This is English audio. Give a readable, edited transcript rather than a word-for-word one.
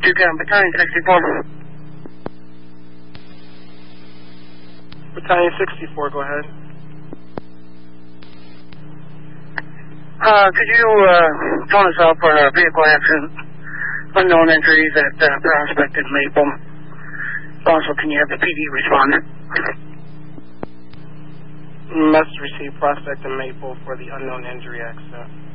Battalion 64. Battalion 64, go ahead. Could you phone us out for a vehicle accident, unknown injuries at Prospect and Maple? Also, can you have the PD respond? Must receive Prospect and Maple for the unknown injury accident.